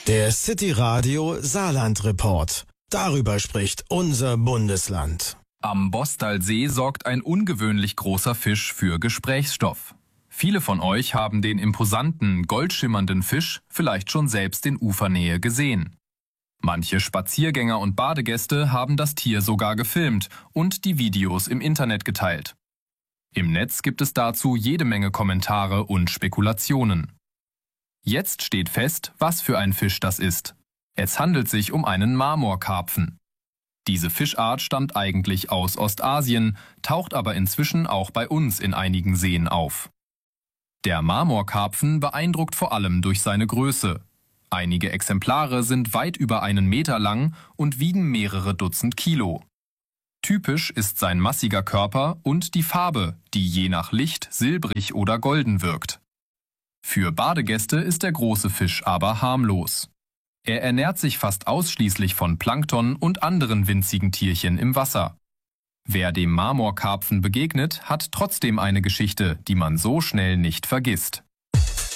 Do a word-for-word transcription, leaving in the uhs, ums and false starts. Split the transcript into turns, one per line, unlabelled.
Der City Radio Saarland Report. Darüber spricht unser Bundesland.
Am Bostalsee sorgt ein ungewöhnlich großer Fisch für Gesprächsstoff. Viele von euch haben den imposanten, goldschimmernden Fisch vielleicht schon selbst in Ufernähe gesehen. Manche Spaziergänger und Badegäste haben das Tier sogar gefilmt und die Videos im Internet geteilt. Im Netz gibt es dazu jede Menge Kommentare und Spekulationen. Jetzt steht fest, was für ein Fisch das ist. Es handelt sich um einen Marmorkarpfen. Diese Fischart stammt eigentlich aus Ostasien, taucht aber inzwischen auch bei uns in einigen Seen auf. Der Marmorkarpfen beeindruckt vor allem durch seine Größe. Einige Exemplare sind weit über einen Meter lang und wiegen mehrere Dutzend Kilo. Typisch ist sein massiger Körper und die Farbe, die je nach Licht silbrig oder golden wirkt. Für Badegäste ist der große Fisch aber harmlos. Er ernährt sich fast ausschließlich von Plankton und anderen winzigen Tierchen im Wasser. Wer dem Marmorkarpfen begegnet, hat trotzdem eine Geschichte, die man so schnell nicht vergisst.